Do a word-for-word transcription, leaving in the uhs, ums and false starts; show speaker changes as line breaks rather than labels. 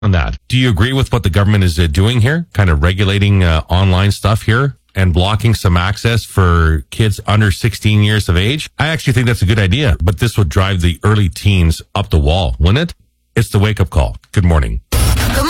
on that. Do you agree with what the government is uh, doing here? Kind of regulating uh, online stuff here and blocking some access for kids under sixteen years of age? I actually think that's a good idea, but this would drive the early teens up the wall, wouldn't it? It's the wake-up call. Good morning.